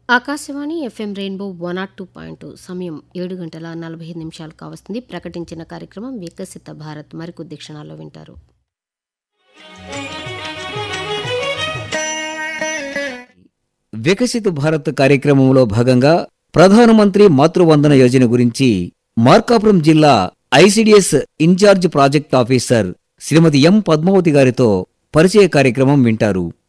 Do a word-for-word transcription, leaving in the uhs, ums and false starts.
Akashvani FM rainbow one not two point two సమయం ఏడు గంటల నలభై ఐదు నిమిషాలు కావస్తుంది. ప్రకటించిన కార్యక్రమం వికసిత భారత్ మరికొద్ది క్షణాల్లో వింటారు. వికసిత భారత్ కార్యక్రమంలో భాగంగా ప్రధానమంత్రి మాతృవందన యోజన గురించి మార్కాపురం జిల్లా ఐసిడిఎస్ ఇన్ఛార్జ్ ప్రాజెక్ట్ ఆఫీసర్ శ్రీమతి ఎం పద్మావతి గారితో పరిచయ కార్యక్రమం వింటారు.